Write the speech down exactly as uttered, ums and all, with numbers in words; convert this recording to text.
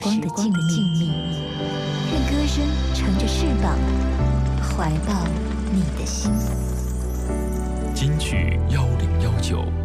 光的静谧，愿歌声乘着翅膀，怀抱你的心。 金曲幺零幺九。